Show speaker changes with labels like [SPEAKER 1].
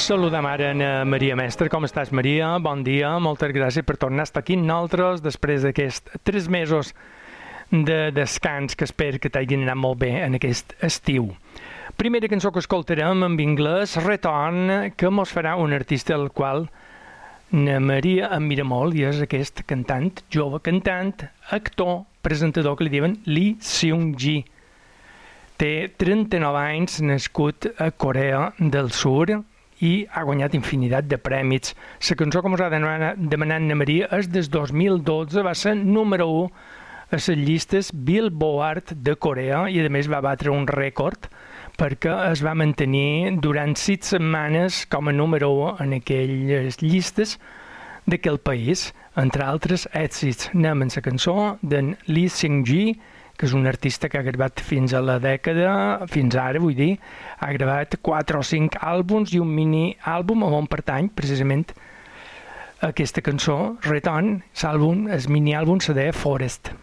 [SPEAKER 1] Saludem ara a Maria Mestre. Com estàs, Maria? Bon dia, moltes gràcies per tornar a estar aquí amb nosaltres després d'aquests 3 mesos de descans que espero que t'hagin anat molt bé en aquest estiu. Primera cançó que escoltarem en anglès, Return, que mos farà un artista al qual na Maria admira molt, i és aquest cantant, jove cantant, actor, presentador que li diuen Lee Seung-gi. Té 39 anys, nascut a Corea del Sur, i ha guanyat infinitat de prèmits. La cançó que ens ha demanat na Maria és des 2012, va ser número 1 a les llistes Billboard de Corea i a més va batre un rècord perquè es va mantenir durant 6 setmanes com a número 1 en aquelles llistes d'aquell país, entre altres èxits. Anem amb la cançó d'en Lee Seung-gi, que és un artista que ha gravat fins a la dècada, fins ara, vull dir, ha gravat 4 o 5 àlbums i un mini-àlbum on pertany precisament aquesta cançó, Return, l'àlbum, el mini-àlbum se deia Forest.